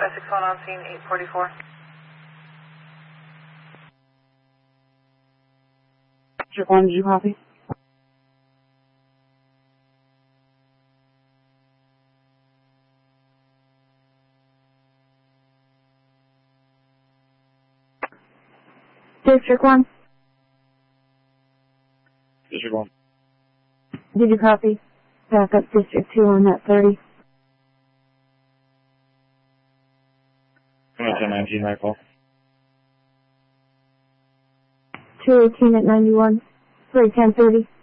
Essex 1 on scene, 844. District 1, did you copy? District 1, District 1. did you copy? Back up District 2 on that 30. I'm at 1019, right, Paul? 218 at 91. 1030.